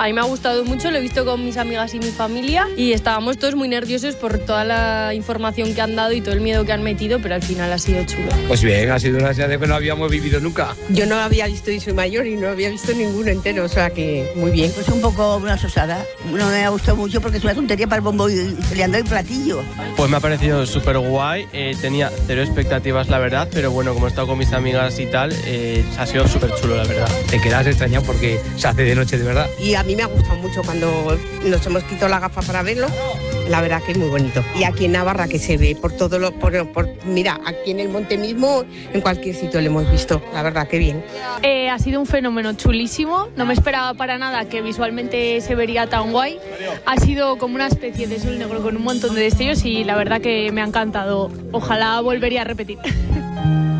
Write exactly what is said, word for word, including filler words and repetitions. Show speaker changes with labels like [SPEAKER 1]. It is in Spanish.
[SPEAKER 1] A mí me ha gustado mucho, lo he visto con mis amigas y mi familia y estábamos todos muy nerviosos por toda la información que han dado y todo el miedo que han metido, pero al final ha sido chulo.
[SPEAKER 2] Pues bien, ha sido una serie que no habíamos vivido nunca.
[SPEAKER 3] Yo no había visto y soy mayor y no había visto ninguno entero, o sea que muy bien.
[SPEAKER 4] Pues un poco una sosada, no me ha gustado mucho porque es una tontería para el bombo y peleando el platillo.
[SPEAKER 5] Pues me ha parecido súper guay, eh, tenía cero expectativas la verdad, pero bueno, como he estado con mis amigas y tal, eh, ha sido súper chulo la verdad.
[SPEAKER 2] Te quedas extrañado porque se hace de noche de verdad.
[SPEAKER 3] Y a mí me ha gustado mucho cuando nos hemos quitado la gafa para verlo, la verdad que es muy bonito. Y aquí en Navarra que se ve por todo lo, por, por mira, aquí en el monte mismo, en cualquier sitio lo hemos visto, la verdad que bien.
[SPEAKER 6] Eh, ha sido un fenómeno chulísimo, no me esperaba para nada que visualmente se vería tan guay. Ha sido como una especie de sol negro con un montón de destellos y la verdad que me ha encantado. Ojalá volvería a repetir.